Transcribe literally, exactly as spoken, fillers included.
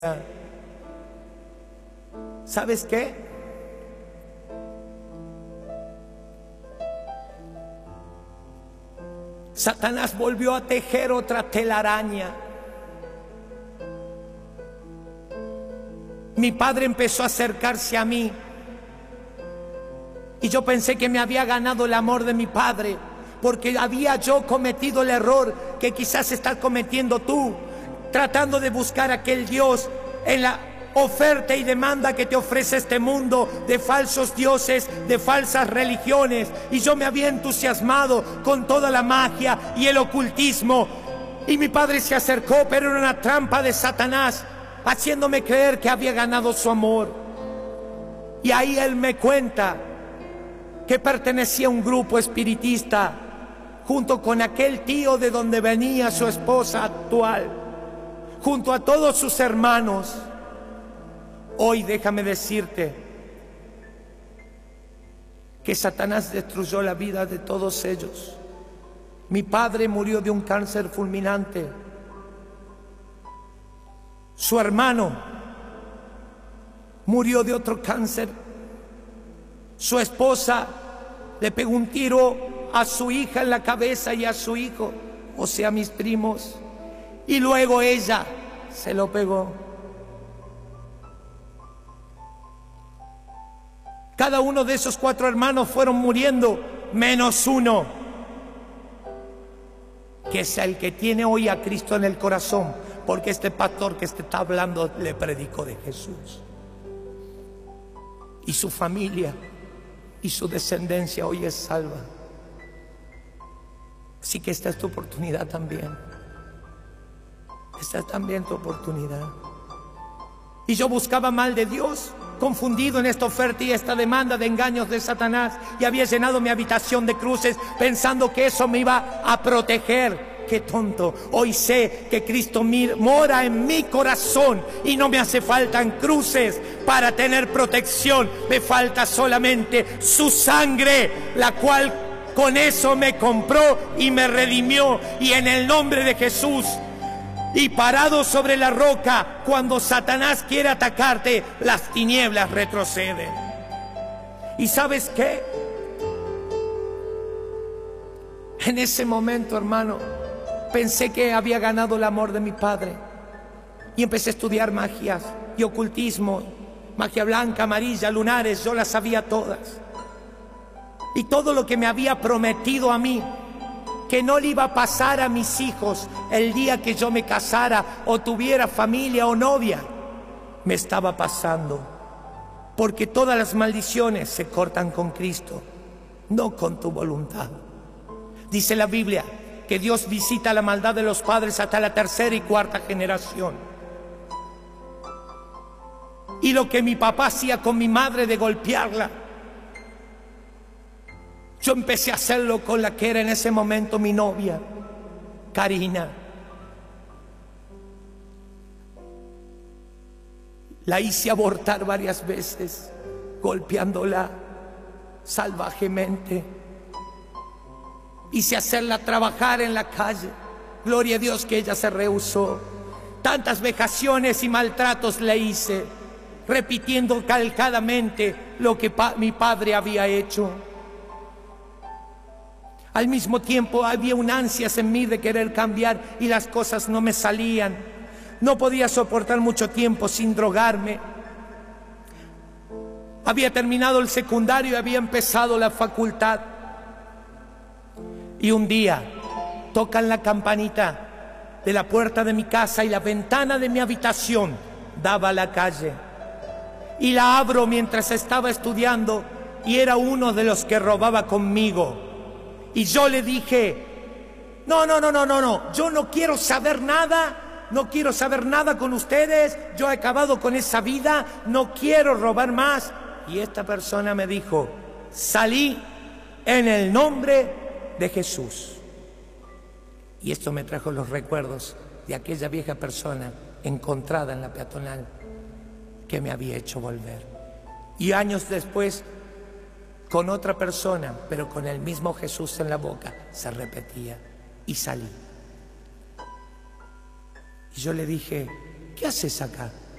¿Sabes qué? Satanás volvió a tejer otra telaraña. Mi padre empezó a acercarse a mí y yo pensé que me había ganado el amor de mi padre, porque había yo cometido el error que quizás estás cometiendo tú, tratando de buscar aquel Dios en la oferta y demanda que te ofrece este mundo de falsos dioses, de falsas religiones. Y yo me había entusiasmado con toda la magia y el ocultismo, y mi padre se acercó, pero era una trampa de Satanás, haciéndome creer que había ganado su amor. Y ahí él me cuenta que pertenecía a un grupo espiritista junto con aquel tío de donde venía su esposa actual, junto a todos sus hermanos. Hoy déjame decirte que Satanás destruyó la vida de todos ellos. Mi padre murió de un cáncer fulminante. Su hermano murió de otro cáncer. Su esposa le pegó un tiro a su hija en la cabeza y a su hijo, o sea, mis primos. Y luego ella se lo pegó. Cada uno de esos cuatro hermanos fueron muriendo, menos uno, que es el que tiene hoy a Cristo en el corazón, porque este pastor que te está hablando le predicó de Jesús. Y su familia y su descendencia hoy es salva. Así que esta es tu oportunidad también. Esta es también tu oportunidad. Y yo buscaba mal de Dios, confundido en esta oferta y esta demanda de engaños de Satanás, y había llenado mi habitación de cruces pensando que eso me iba a proteger. ¡Qué tonto! Hoy sé que Cristo mora en mi corazón y no me hace falta en cruces para tener protección. Me falta solamente su sangre, la cual con eso me compró y me redimió. Y en el nombre de Jesús, y parado sobre la roca, cuando Satanás quiere atacarte, las tinieblas retroceden. ¿Y sabes qué? En ese momento, hermano, pensé que había ganado el amor de mi padre. Y empecé a estudiar magias y ocultismo, magia blanca, amarilla, lunares, yo las sabía todas. Y todo lo que me había prometido a mí, que no le iba a pasar a mis hijos el día que yo me casara o tuviera familia o novia, me estaba pasando. Porque todas las maldiciones se cortan con Cristo, no con tu voluntad. Dice la Biblia que Dios visita la maldad de los padres hasta la tercera y cuarta generación. Y lo que mi papá hacía con mi madre de golpearla, yo empecé a hacerlo con la que era en ese momento mi novia, Karina. La hice abortar varias veces, golpeándola salvajemente. Hice hacerla trabajar en la calle. Gloria a Dios que ella se rehusó. Tantas vejaciones y maltratos le hice, repitiendo calcadamente lo que pa- mi padre había hecho. Al mismo tiempo había un ansias en mí de querer cambiar y las cosas no me salían. No podía soportar mucho tiempo sin drogarme. Había terminado el secundario y había empezado la facultad. Y un día tocan la campanita de la puerta de mi casa y la ventana de mi habitación daba a la calle. Y la abro mientras estaba estudiando y era uno de los que robaba conmigo. Y yo le dije, no, no, no, no, no, no, yo no quiero saber nada, no quiero saber nada con ustedes, yo he acabado con esa vida, no quiero robar más. Y esta persona me dijo, salí en el nombre de Jesús. Y esto me trajo los recuerdos de aquella vieja persona encontrada en la peatonal que me había hecho volver. Y años después, con otra persona, pero con el mismo Jesús en la boca, se repetía y salí. Y yo le dije, ¿qué haces acá?